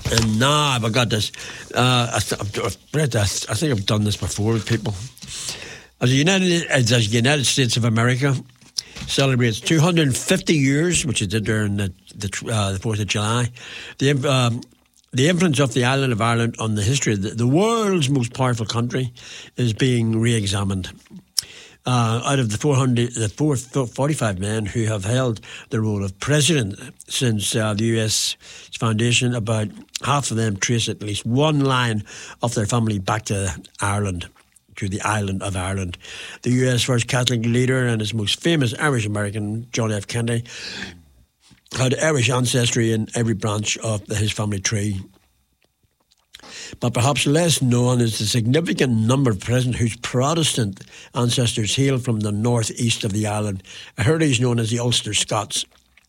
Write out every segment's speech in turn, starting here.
And now I've got this. Brett, I think I've done this before with people. As the United States of America celebrates 250 years, which it did during the 4th of July, the influence of the island of Ireland on the history of the world's most powerful country is being re-examined. Out of the 45 men who have held the role of president since the US foundation, about half of them trace at least one line of their family back to Ireland, to the island of Ireland. The US first Catholic leader and his most famous Irish-American, John F. Kennedy, had Irish ancestry in every branch of his family tree. But perhaps less known is the significant number of presidents whose Protestant ancestors hail from the northeast of the island, a heritage known as the Ulster Scots,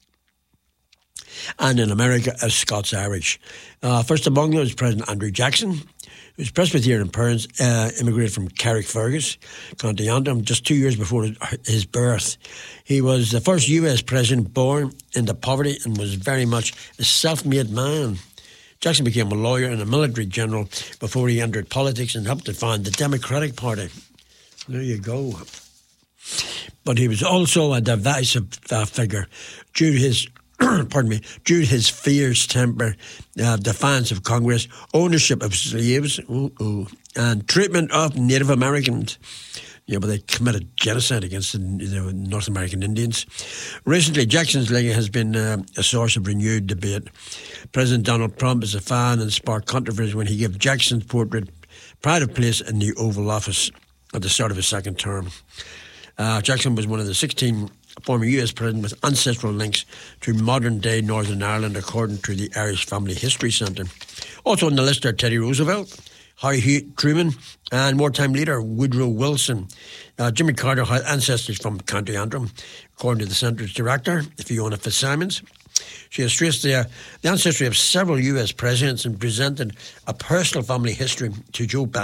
and in America as Scots-Irish. First among them was President Andrew Jackson, whose Presbyterian parents immigrated from Carrickfergus, County Antrim, just 2 years before his birth. He was the first US president born into poverty and was very much a self-made man. Jackson became a lawyer and a military general before he entered politics and helped to found the Democratic Party. There you go. But he was also a divisive figure due to his due to his fierce temper, defiance of Congress, ownership of slaves, and treatment of Native Americans. Yeah, but they committed genocide against the North American Indians. Recently, Jackson's legacy has been a source of renewed debate. President Donald Trump is a fan and sparked controversy when he gave Jackson's portrait pride of place in the Oval Office at the start of his second term. Jackson was one of the 16 former US presidents with ancestral links to modern-day Northern Ireland, according to the Irish Family History Centre. Also on the list are Teddy Roosevelt, Harry Truman, and wartime leader Woodrow Wilson. Jimmy Carter had ancestors from County Antrim, according to the Centre's director, Fiona Fitzsimons. She has traced the ancestry of several US presidents and presented a personal family history to Joe Biden.